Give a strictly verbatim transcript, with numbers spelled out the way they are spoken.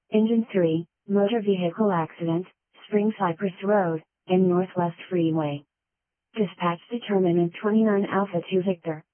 Engine three, motor vehicle accident, Spring Cypress Road, and Northwest Freeway. Dispatch determinant twenty-nine Alpha two Victor.